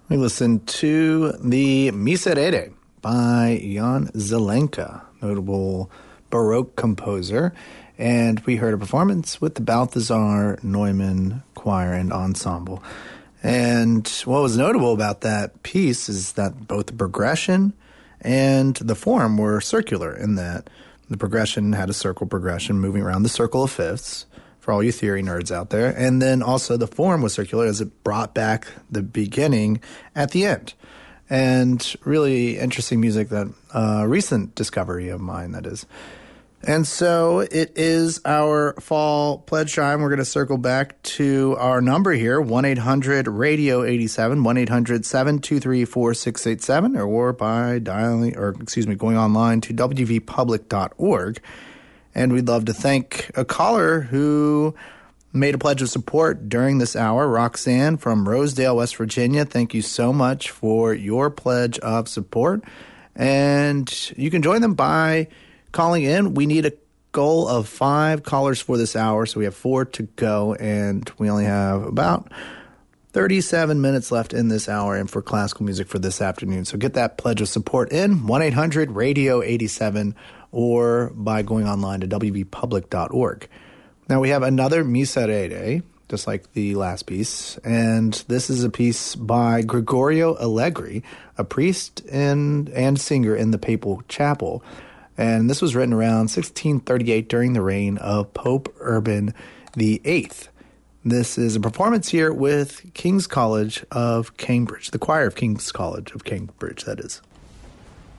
We listened to the Miserere by Jan Zelenka, notable Baroque composer, and we heard a performance with the Balthazar Neumann Choir and Ensemble. And what was notable about that piece is that both the progression and the form were circular, in that the progression had a circle progression moving around the circle of fifths, for all you theory nerds out there. And then also the form was circular as it brought back the beginning at the end. And really interesting music, that recent discovery of mine, that is. And so it is our fall pledge time. We're going to circle back to our number here, 1-800-RADIO-87, 1-800-723-4687, or by going online to wvpublic.org. And we'd love to thank a caller who made a pledge of support during this hour, Roxanne from Rosedale, West Virginia. Thank you so much for your pledge of support. And you can join them by calling in. We need a goal of 5 callers for this hour, so we have 4 to go, and we only have about 37 minutes left in this hour and for classical music for this afternoon. So get that pledge of support in, 1-800-RADIO-87, or by going online to wvpublic.org. Now we have another Miserere, just like the last piece, and this is a piece by Gregorio Allegri, a priest and singer in the Papal Chapel. And this was written around 1638 during the reign of Pope Urban VIII. This is a performance here with King's College of Cambridge, the choir of King's College of Cambridge, that is.